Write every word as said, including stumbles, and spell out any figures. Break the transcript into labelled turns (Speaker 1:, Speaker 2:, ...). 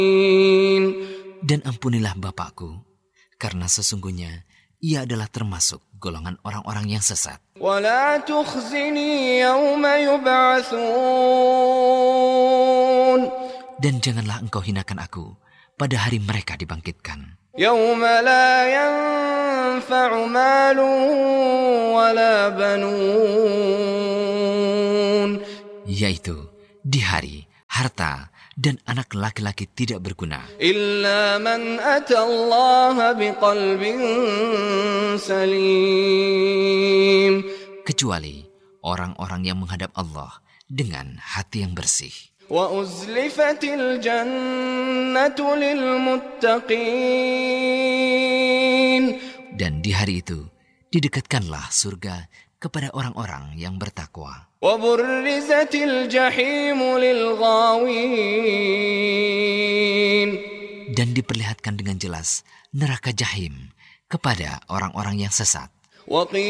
Speaker 1: Dan ampunilah bapakku, karena sesungguhnya ia adalah termasuk golongan orang-orang yang sesat.
Speaker 2: ولا تخزني يوم يبعثون
Speaker 1: Dan janganlah engkau hinakan aku pada hari mereka dibangkitkan.
Speaker 2: يوم لا ينفع مال ولا بنون
Speaker 1: Yaitu di hari harta dan anak laki-laki tidak berguna.
Speaker 2: إلا من أتى الله بقلب سليم
Speaker 1: Kecuali orang-orang yang menghadap Allah dengan hati yang bersih.
Speaker 2: وأزلفت الجنة للمتقين
Speaker 1: Dan di hari itu didekatkanlah surga kepada orang-orang yang bertakwa.
Speaker 2: وبرزت الجحيم للغاوين
Speaker 1: Dan diperlihatkan dengan jelas neraka jahim kepada orang-orang yang sesat.
Speaker 2: وقيل